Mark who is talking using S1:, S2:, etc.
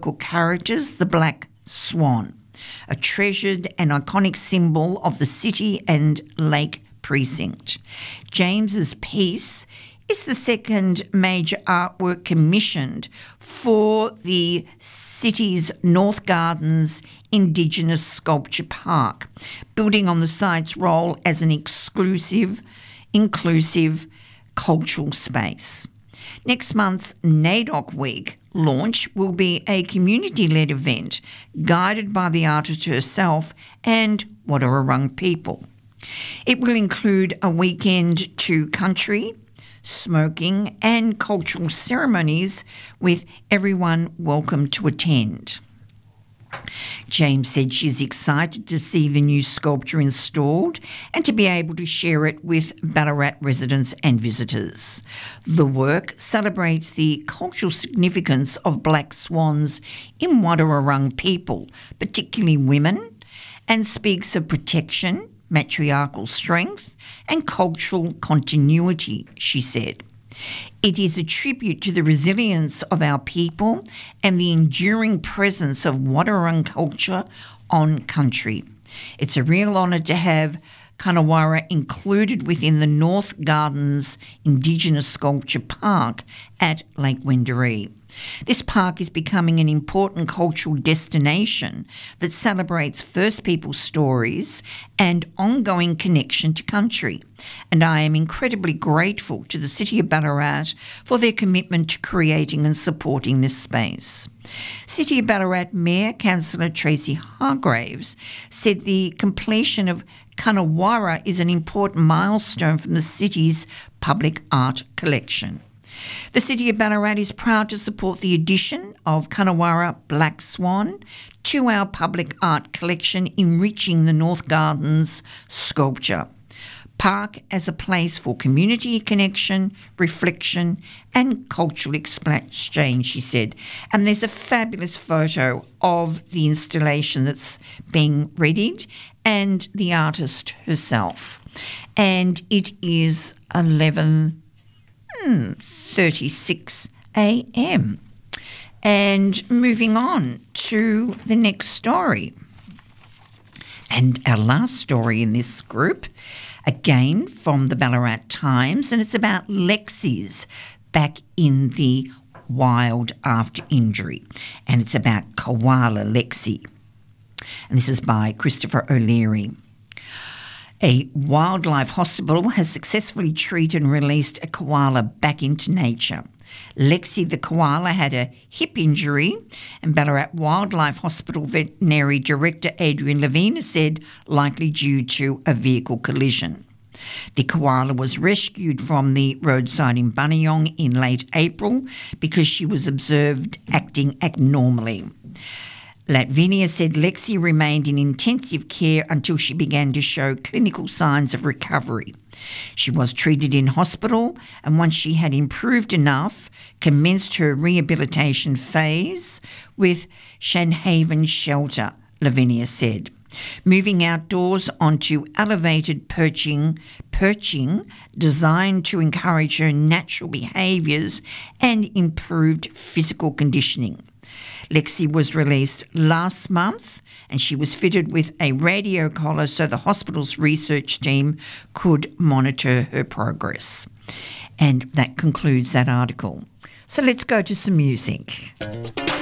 S1: historical characters, the Black Swan, a treasured and iconic symbol of the city and lake precinct. James's piece is the second major artwork commissioned for the city's North Gardens Indigenous Sculpture Park, building on the site's role as an exclusive, inclusive cultural space. Next month's NAIDOC Week launch will be a community-led event guided by the artist herself and Wadawurrung people. It will include a weekend to country, smoking and cultural ceremonies with everyone welcome to attend. James said she's excited to see the new sculpture installed and to be able to share it with Ballarat residents and visitors. The work celebrates the cultural significance of black swans in Wadawurrung people, particularly women, and speaks of protection, matriarchal strength and cultural continuity, she said. It is a tribute to the resilience of our people and the enduring presence of Wadawurrung culture on country. It's a real honour to have Coonawarra included within the North Gardens Indigenous Sculpture Park at Lake Wendouree. This park is becoming an important cultural destination that celebrates First Peoples stories and ongoing connection to country. And I am incredibly grateful to the City of Ballarat for their commitment to creating and supporting this space. City of Ballarat Mayor Councillor Tracy Hargraves said the completion of Coonawarra is an important milestone from the city's public art collection. The City of Ballarat is proud to support the addition of Coonawarra Black Swan to our public art collection, enriching the North Gardens sculpture park as a place for community connection, reflection and cultural exchange, she said. And there's a fabulous photo of the installation that's being readied and the artist herself. And it is 11:36 a.m. And moving on to the next story. And our last story in this group, again from the Ballarat Times, and it's about Lexi's back in the wild after injury. And it's about koala Lexi. And this is by Christopher O'Leary. A wildlife hospital has successfully treated and released a koala back into nature. Lexi the koala had a hip injury, and Ballarat Wildlife Hospital Veterinary Director Adrian Lavina said likely due to a vehicle collision. The koala was rescued from the roadside in Buninyong in late April because she was observed acting abnormally. Latvinia said Lexi remained in intensive care until she began to show clinical signs of recovery. She was treated in hospital and once she had improved enough, commenced her rehabilitation phase with Shanhaven Shelter, Lavinia said. Moving outdoors onto elevated perching designed to encourage her natural behaviours and improved physical conditioning. Lexi was released last month and she was fitted with a radio collar so the hospital's research team could monitor her progress. And that concludes that article. So let's go to some music.